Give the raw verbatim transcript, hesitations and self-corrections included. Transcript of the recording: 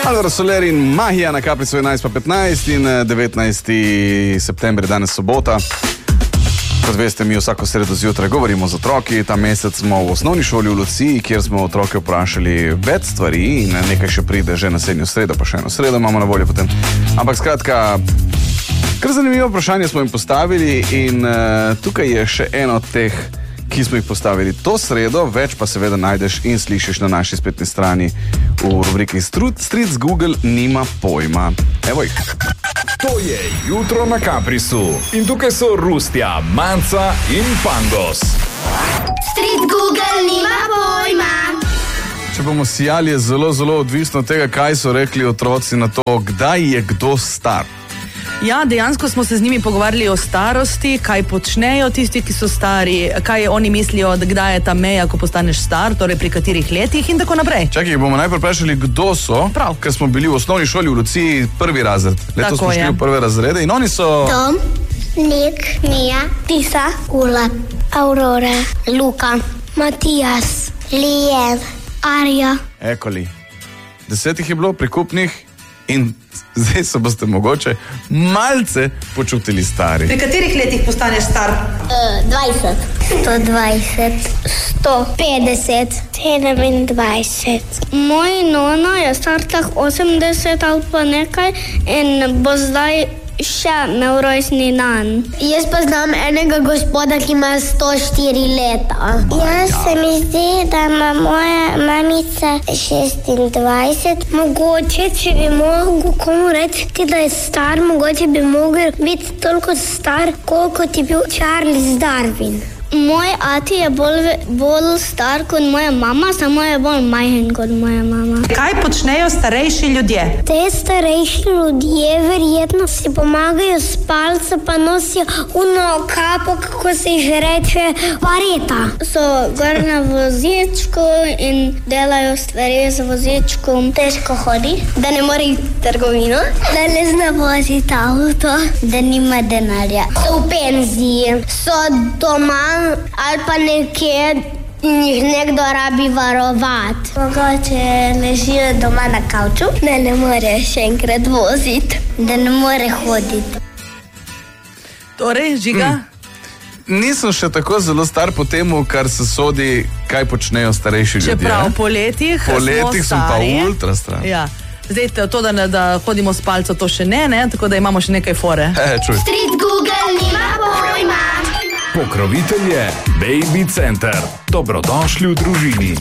Alvaro Soler in Mahija na Kaprico enajst pa petnajst in devetnajsti september, danes sobota. Kot veste, mi vsako sredo zjutraj govorimo z otroki. Ta mesec smo v osnovni šoli v Luciji, kjer smo otroke vprašali več stvari in nekaj še pride že naslednjo sredo, pa še eno sredo imamo na voljo potem. Ampak skratka, kar zanimivo vprašanje smo jim postavili in uh, tukaj je še eno od teh, ki smo jih postavili to sredo, več pa seveda najdeš in slišiš na naši spletni strani v rubriki Stric Google nima pojma. Evo jih. To je Jutro na Kaprisu in tukaj so Rustja, Manca in Pangos. Stric Google nima pojma. Če bomo sijali, je zelo, zelo odvisno od tega, kaj so rekli otroci na to, kdaj je kdo star. Ja, dejansko smo se z njimi pogovarjali o starosti, kaj počnejo tisti, ki so stari, kaj oni mislijo, kdaj je ta meja, ko postaneš star, torej pri katerih letih in tako naprej. Čakaj, bomo najprej vprašali, kdo so, Prav. ker smo bili v osnovni šoli v Luciji prvi razred. Letos Tako smo šli je. v prve razrede in oni so... Tom, Nik, Mija, Tisa, Ula, Aurora, Luka, Matijas, Lijev, Arja. Ekoli. Desetih je bilo prikupnih in zdaj se boste mogoče malce počutili stari. Pri katerih letih postaneš star? dvajset. sto dvajset. sto petdeset. sedemindvajset. Moj nono je star tak osemdeset ali pa nekaj in bo zdaj še imel rojstni dan. Jaz pa znam enega gospoda, ki ima sto štiri leta. Jaz se mi zdi, da ima moja mamica šestindvajset. Mogoče, če bi mogel komu reči, da je star, mogoče bi mogel biti toliko star, koliko ti bil Charles Darwin. Moj ati je bolj, bolj star kot moja mama, samo je bolj majhen kot moja mama. Kaj počnejo starejši ljudje? Te starejši ljudje verjetno si pomagajo s palco, pa nosijo uno kapo, kako se že reče, vareta. So gor na vozičku in delajo stvari z vozičkom. Težko hodi, da ne more iti v trgovino, da ne zna voziti avto, da nima denarja. So v penziji, so doma ali pa nekje in jih nekdo rabi varovati. Mogoče ležijo doma na kavču, da ne more še enkrat voziti, da ne more hoditi. Torej, Žiga? Hmm. Nisem še tako zelo star po temu, kar se sodi, kaj počnejo starejši ljudje. Čeprav po letih Po smo letih sem pa stari. ultra star. Ja. Zdaj, to, da, da hodimo s palco, to še ne, ne, tako da imamo še nekaj fore. E, čuj. Stric Google nima pojma. Pokrovitelj je Baby Center. Dobrodošli v družini.